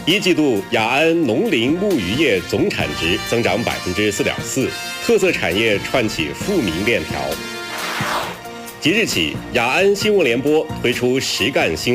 一季度雅安农林牧渔业总产值增长4.4%，特色产业串起富民链条。即日起，雅安新闻联播推出实干新